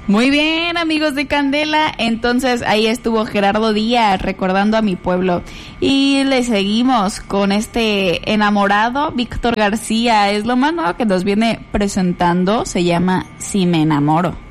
Muy bien, amigos de Candela. Entonces ahí estuvo Gerardo Díaz recordando a mi pueblo. Y le seguimos con este enamorado, Víctor García. Es lo más nuevo que nos viene presentando. Se llama Si me enamoro.